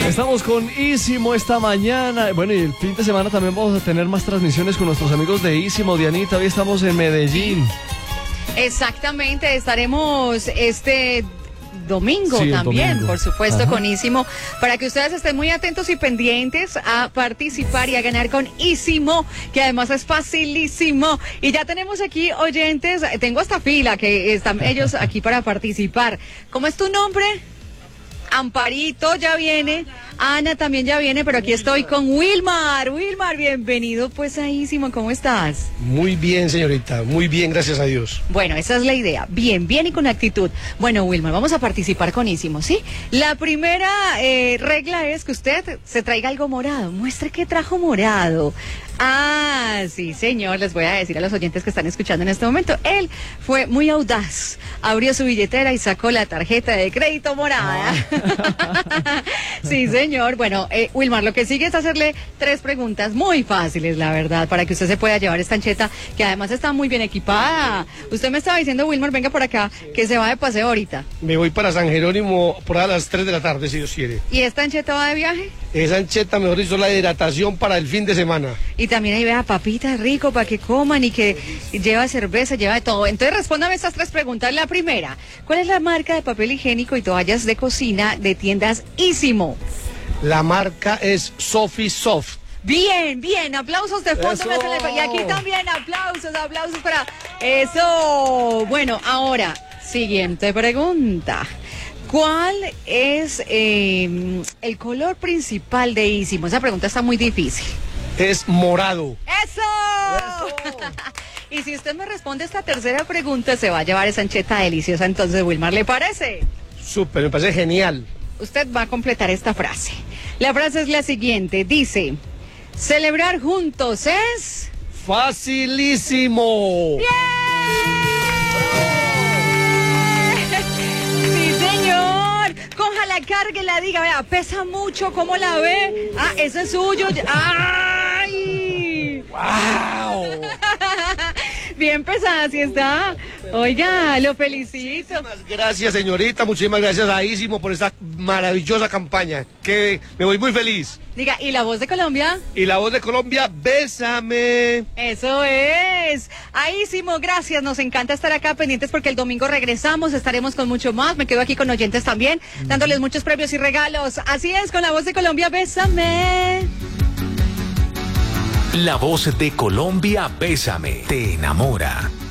Estamos con Ísimo esta mañana. Bueno, y el fin de semana también vamos a tener más transmisiones con nuestros amigos de Ísimo. Dianita, hoy estamos en Medellín. Exactamente, estaremos este domingo Sí, también, domingo. por supuesto, Ajá. con Ísimo, para que ustedes estén muy atentos y pendientes a participar y a ganar con Ísimo, que además es facilísimo. Y ya tenemos aquí oyentes, tengo hasta fila que están ellos aquí para participar. ¿Cómo es tu nombre? Amparito ya viene, Ana también ya viene, pero aquí estoy con Wilmar. Wilmar, bienvenido pues a Ísimo, ¿cómo estás? Muy bien, señorita, muy bien, gracias a Dios. Bueno, esa es la idea. Bien, bien y con actitud. Bueno, Wilmar, vamos a participar con Ísimo, ¿sí? La primera regla es que usted se traiga algo morado. Muestre que trajo morado. Ah, sí, señor. Les voy a decir a los oyentes que están escuchando en este momento. Él fue muy audaz. Abrió su billetera y sacó la tarjeta de crédito morada. Sí, señor. Bueno, Wilmar, lo que sigue es hacerle 3 preguntas muy fáciles, la verdad, para que usted se pueda llevar esta ancheta, que además está muy bien equipada. Usted me estaba diciendo, Wilmar, venga por acá, que se va de paseo ahorita. Me voy para San Jerónimo por a las 3 de la tarde, si Dios quiere. ¿Y esta ancheta va de viaje? Esa ancheta, mejor dicho, la hidratación para el fin de semana. Y también ahí vea papitas rico para que coman y que lleva cerveza, lleva de todo. Entonces respóndame estas 3 preguntas. La primera, ¿cuál es la marca de papel higiénico y toallas de cocina de tiendas Ísimo? La marca es Sophie Soft. Bien, bien, aplausos de fondo. Eso. Y aquí también aplausos para eso. Bueno, ahora, siguiente pregunta. ¿Cuál es el color principal de Ísimo? Esa pregunta está muy difícil. Es morado. ¡Eso! Y si usted me responde esta tercera pregunta, se va a llevar esa ancheta deliciosa. Entonces, Wilmar, ¿le parece? Súper, me parece genial. Usted va a completar esta frase. La frase es la siguiente. Dice, celebrar juntos es... Facilísimo. ¡Sí, señor! Cójala, cárguela, diga, vea, pesa mucho, ¿cómo la ve? Ah, eso es suyo. ¡Ay! ¡Wow! Bien pesada, ¿sí está? Oiga, lo felicito. Muchísimas gracias, señorita. Muchísimas gracias a Ísimo por esta maravillosa campaña. Que me voy muy feliz. Diga, ¿y la voz de Colombia? Y la voz de Colombia, bésame. Eso es. Ahísimo, gracias. Nos encanta estar acá pendientes porque el domingo regresamos. Estaremos con mucho más. Me quedo aquí con oyentes también, dándoles muchos premios y regalos. Así es, con la voz de Colombia, bésame. La voz de Colombia, bésame, te enamora.